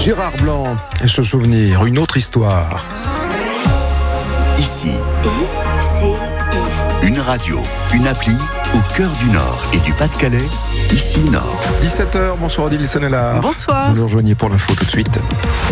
Gérard Blanc et ce souvenir, une autre histoire. Ici, une radio, une appli au cœur du Nord et du Pas-de-Calais. Ici Nord. 17h, bonsoir Odile Sonnella. Bonsoir. Vous nous rejoignez pour l'info tout de suite.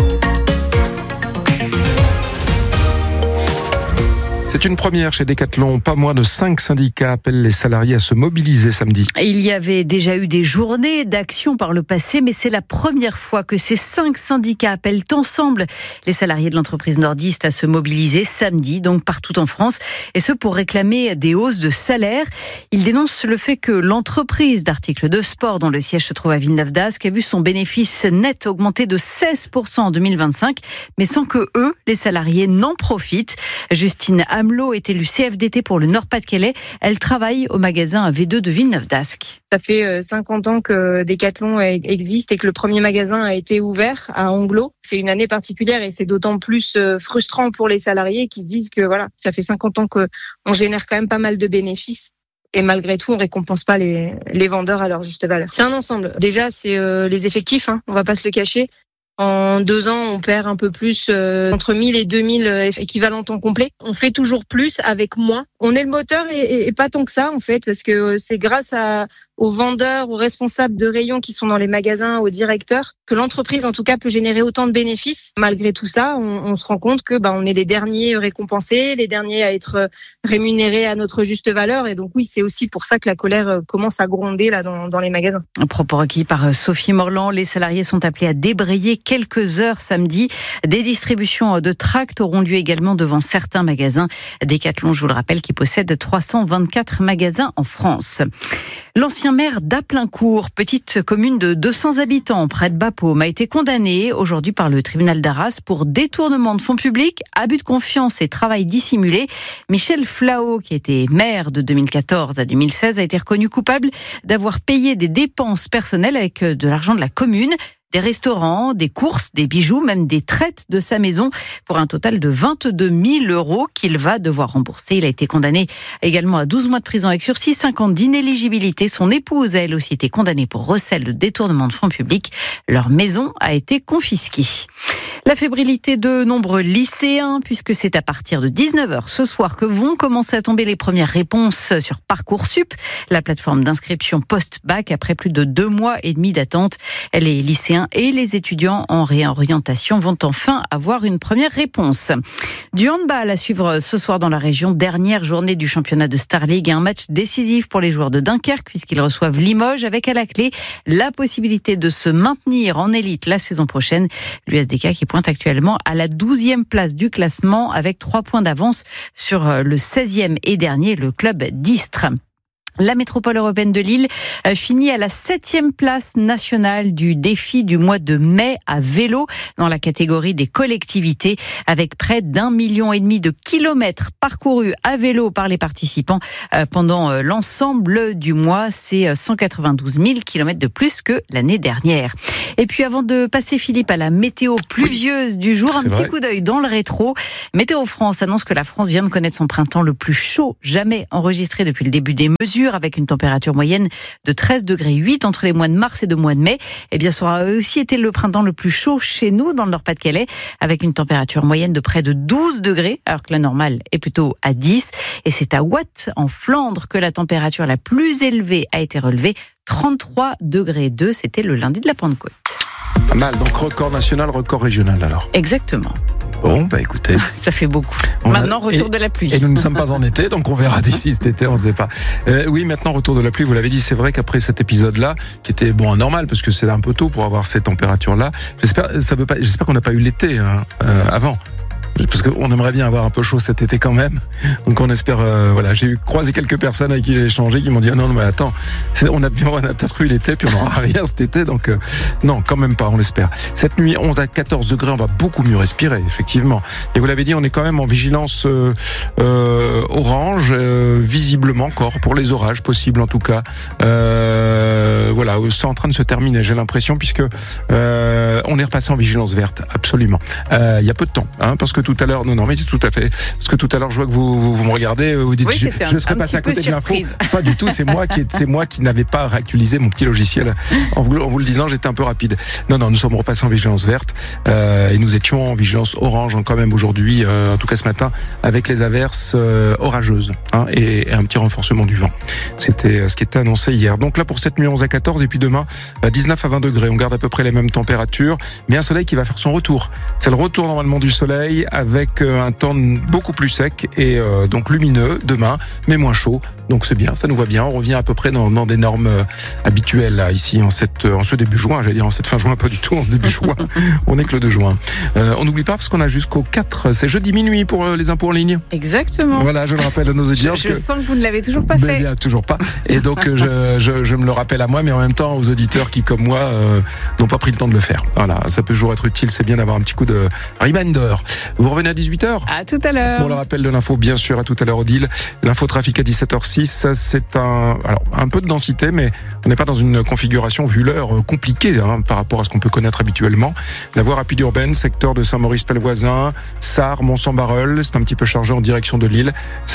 C'est une première chez Decathlon. Pas moins de 5 syndicats appellent les salariés à se mobiliser samedi. Il y avait déjà eu des journées d'action par le passé, mais c'est la première fois que ces 5 syndicats appellent ensemble les salariés de l'entreprise nordiste à se mobiliser samedi, donc partout en France, et ce pour réclamer des hausses de salaire. Ils dénoncent le fait que l'entreprise d'articles de sport, dont le siège se trouve à Villeneuve-d'Ascq, a vu son bénéfice net augmenter de 16% en 2025, mais sans que eux, les salariés, n'en profitent. Justine Hamelot est élue CFDT pour le Nord-Pas-de-Calais. Elle travaille au magasin V2 de Villeneuve-d'Ascq. Ça fait 50 ans que Decathlon existe et que le premier magasin a été ouvert à Anglo. C'est une année particulière et c'est d'autant plus frustrant pour les salariés qui disent que voilà, ça fait 50 ans qu'on génère quand même pas mal de bénéfices. Et malgré tout, on récompense pas les vendeurs à leur juste valeur. C'est un ensemble. Déjà, c'est les effectifs, on va pas se le cacher. En 2 ans, on perd un peu plus, entre 1000 et 2000 équivalents temps complet. On fait toujours plus avec moins. On est le moteur et pas tant que ça, en fait, parce que c'est grâce aux vendeurs, aux responsables de rayons qui sont dans les magasins, aux directeurs, que l'entreprise, en tout cas, peut générer autant de bénéfices. Malgré tout ça, on se rend compte que on est les derniers récompensés, les derniers à être rémunérés à notre juste valeur. Et donc oui, c'est aussi pour ça que la colère commence à gronder là dans les magasins. Un propos requis par Sophie Morland. Les salariés sont appelés à débrayer quelques heures samedi. Des distributions de tracts auront lieu également devant certains magasins. Decathlon, je vous le rappelle, qui possède 324 magasins en France. L'ancien maire d'Aplincourt, petite commune de 200 habitants près de Bapaume, a été condamné aujourd'hui par le tribunal d'Arras pour détournement de fonds publics, abus de confiance et travail dissimulé. Michel Flao, qui était maire de 2014 à 2016, a été reconnu coupable d'avoir payé des dépenses personnelles avec de l'argent de la commune. Des restaurants, des courses, des bijoux, même des traites de sa maison pour un total de 22 000 € qu'il va devoir rembourser. Il a été condamné également à 12 mois de prison avec sursis, 5 ans d'inéligibilité. Son épouse a elle aussi été condamnée pour recel de détournement de fonds publics. Leur maison a été confisquée. La fébrilité de nombreux lycéens, puisque c'est à partir de 19h ce soir que vont commencer à tomber les premières réponses sur Parcoursup, la plateforme d'inscription post-bac, après plus de 2 mois et demi d'attente. Les lycéens et les étudiants en réorientation vont enfin avoir une première réponse. Du handball à suivre ce soir dans la région, dernière journée du championnat de Star League, un match décisif pour les joueurs de Dunkerque puisqu'ils reçoivent Limoges avec à la clé la possibilité de se maintenir en élite la saison prochaine. L'USDK qui pointe actuellement à la 12e place du classement avec 3 points d'avance sur le 16e et dernier, le club d'Istres. La métropole européenne de Lille finit à la 7e place nationale du défi du mois de mai à vélo dans la catégorie des collectivités avec près d'1,5 million de kilomètres parcourus à vélo par les participants pendant l'ensemble du mois. C'est 192 000 kilomètres de plus que l'année dernière. Et puis avant de passer, Philippe, à la météo pluvieuse du jour, un petit coup d'œil dans le rétro. Météo France annonce que la France vient de connaître son printemps le plus chaud jamais enregistré depuis le début des mesures, avec une température moyenne de 13,8 degrés entre les mois de mars et de mois de mai. Eh bien, ça aura aussi été le printemps le plus chaud chez nous, dans le Nord-Pas-de-Calais, avec une température moyenne de près de 12 degrés, alors que la normale est plutôt à 10. Et c'est à Watt, en Flandre, que la température la plus élevée a été relevée, 33,2 degrés. C'était le lundi de la Pentecôte. Pas mal, donc record national, record régional alors. Exactement. Bon, écoutez. Ça fait beaucoup. Maintenant, retour de la pluie. Et nous ne sommes pas en été, donc on verra d'ici cet été, on ne sait pas. Oui, maintenant, retour de la pluie, vous l'avez dit, c'est vrai qu'après cet épisode-là, qui était anormal, parce que c'est un peu tôt pour avoir ces températures-là, j'espère qu'on n'a pas eu l'été avant. Parce qu'on aimerait bien avoir un peu chaud cet été quand même. Donc on espère, j'ai croisé quelques personnes avec qui j'ai échangé qui m'ont dit non mais attends, on a peut-être eu l'été puis on n'aura rien cet été, donc non, quand même pas, on l'espère. Cette nuit, 11 à 14 degrés, on va beaucoup mieux respirer, effectivement. Et vous l'avez dit, on est quand même en vigilance orange, visiblement encore pour les orages possibles en tout cas. C'est en train de se terminer, j'ai l'impression, puisque on est repassé en vigilance verte, absolument. Il y a peu de temps, parce que tout à l'heure, non, mais tout à fait, parce que tout à l'heure, je vois que vous me regardez, vous dites, je serais passé à côté de l'info. Pas du tout, c'est moi qui n'avais pas réactualisé mon petit logiciel. En vous le disant, j'étais un peu rapide. Non, nous sommes repassés en vigilance verte, et nous étions en vigilance orange quand même aujourd'hui, en tout cas ce matin, avec les averses orageuses, et un petit renforcement du vent. C'était ce qui était annoncé hier. Donc là, pour cette nuit, 11 à 14, et puis demain, 19 à 20 degrés. On garde à peu près les mêmes températures, mais un soleil qui va faire son retour. C'est le retour normalement du soleil avec un temps beaucoup plus sec et donc lumineux demain, mais moins chaud. Donc c'est bien, ça nous va bien. On revient à peu près dans des normes habituelles là, ici en ce début juin. J'allais dire en cette fin juin, pas du tout en ce début juin. On est que le 2 juin. On n'oublie pas parce qu'on a jusqu'au 4. C'est jeudi minuit pour les impôts en ligne. Exactement. Voilà, je le rappelle à nos auditeurs. Je sens que vous ne l'avez toujours pas fait. Bien, toujours pas. Et donc je me le rappelle à moi, mais en même temps aux auditeurs qui, comme moi, n'ont pas pris le temps de le faire. Voilà, ça peut toujours être utile. C'est bien d'avoir un petit coup de reminder. Vous revenez à 18h. À tout à l'heure. Pour le rappel de l'info, bien sûr, à tout à l'heure, Odile. L'info trafic à 17h06. Ça, c'est un peu de densité, mais on n'est pas dans une configuration, vu l'heure, compliquée par rapport à ce qu'on peut connaître habituellement. La voie rapide urbaine, secteur de Saint-Maurice-Pelvoisin, Sarre, Mont-Saint-Barreul, c'est un petit peu chargé en direction de Lille.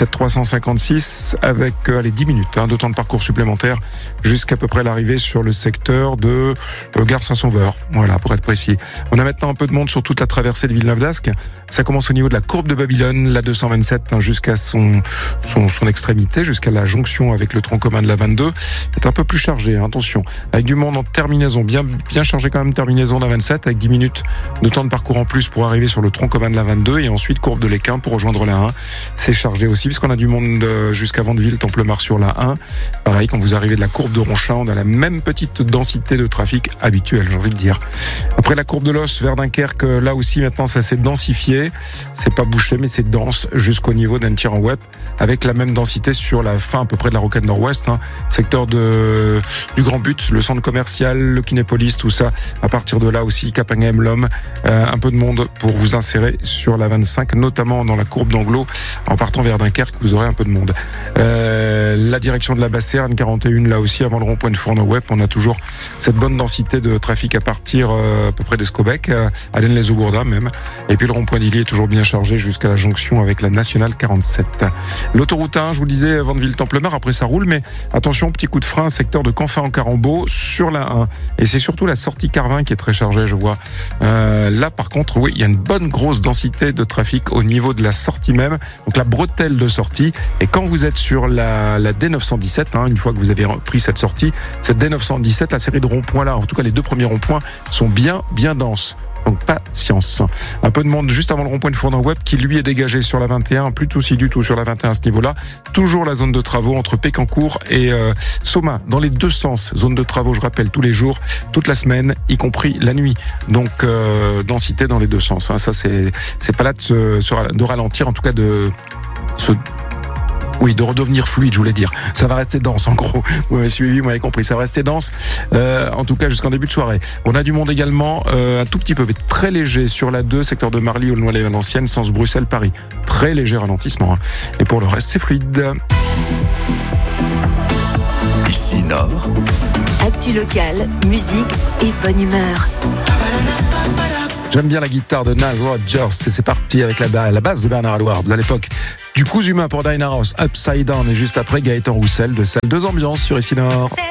7,356 avec 10 minutes de temps de parcours supplémentaire jusqu'à peu près l'arrivée sur le secteur de Gare Saint-Sauveur. Voilà, pour être précis. On a maintenant un peu de monde sur toute la traversée de Villeneuve d'Ascq. Ça commence au niveau de la courbe de Babylone, la 227, jusqu'à son extrémité, jusqu'à la jonction avec le tronc commun de la 22. C'est un peu plus chargé, attention. Avec du monde en terminaison, bien chargé quand même, terminaison de la 27, avec 10 minutes de temps de parcours en plus pour arriver sur le tronc commun de la 22, et ensuite courbe de l'Équin pour rejoindre la 1. C'est chargé aussi, puisqu'on a du monde jusqu'à Vandeville, Templemar sur la 1. Pareil, quand vous arrivez de la courbe de Ronchin, on a la même petite densité de trafic habituelle, j'ai envie de dire. Après la courbe de l'Os vers Dunkerque, là aussi maintenant ça s'est densifié. C'est pas bouché, mais c'est dense jusqu'au niveau d'Antiran-Web, avec la même densité sur la fin à peu près de la rocade nord-ouest, secteur du Grand But, le centre commercial, le Kinépolis, tout ça. À partir de là aussi, Capingham, l'Homme, un peu de monde pour vous insérer sur la 25, notamment dans la courbe d'Anglo. En partant vers Dunkerque, vous aurez un peu de monde. La direction de la Bassère, N41, là aussi, avant le rond-point de Fourneau-Web, on a toujours cette bonne densité de trafic à partir à peu près d'Escobec, à Laine-les-Aubourdins même. Et puis le rond-point d'Illy est toujours bien chargé jusqu'à la jonction avec la nationale 47. L'autoroute 1, je vous disais, Vandeville-Templemar, après ça roule, mais attention, petit coup de frein, secteur de Canfin-en-Carambeau sur la 1. Et c'est surtout la sortie Carvin qui est très chargée, je vois. Là, par contre, oui, il y a une bonne grosse densité de trafic au niveau de la sortie même, donc la bretelle de sortie. Et quand vous êtes sur la D917, une fois que vous avez pris cette sortie, cette D917, la série de ronds-points là, en tout cas les deux premiers ronds-points, sont bien denses. Donc patience. Un peu de monde juste avant le rond-point de Fourneau-Web qui lui est dégagé sur la 21, plus de soucis du tout sur la 21 à ce niveau-là. Toujours la zone de travaux entre Pécancourt et Soma, dans les deux sens. Zone de travaux, je rappelle, tous les jours, toute la semaine, y compris la nuit. Donc densité dans les deux sens. Ça c'est pas là de ralentir, en tout cas de redevenir fluide, je voulais dire. Ça va rester dense, en gros. Vous m'avez suivi, vous m'avez compris. Ça va rester dense, en tout cas jusqu'en début de soirée. On a du monde également, un tout petit peu, mais très léger sur la 2, secteur de Marly, Aulnoy-les-Valenciennes, sens Bruxelles-Paris. Très léger ralentissement. Et pour le reste, c'est fluide. Ici Nord. Actu local, musique et bonne humeur. J'aime bien la guitare de Nile Rodgers, et c'est parti avec la basse de Bernard Edwards à l'époque. Du Cousu Main pour Dinah Ross, Upside Down, et juste après Gaëtan Roussel de Salle 2 Ambiances sur Ici Nord.